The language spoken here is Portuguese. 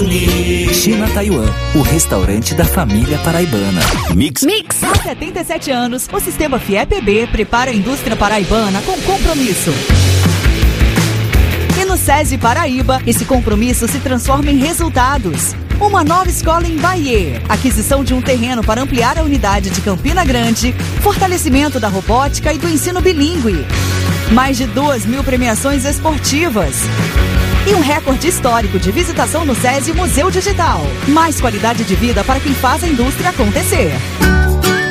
unir. China Taiwan, o restaurante da família paraibana. Mix. Há 77 anos, o sistema FIEPB prepara a indústria paraibana com compromisso. E no SESI Paraíba, esse compromisso se transforma em resultados. Uma nova escola em Bahia, aquisição de um terreno para ampliar a unidade de Campina Grande, fortalecimento da robótica e do ensino bilíngue. Mais de 2.000 premiações esportivas. E um recorde histórico de visitação no SESI Museu Digital. Mais qualidade de vida para quem faz a indústria acontecer.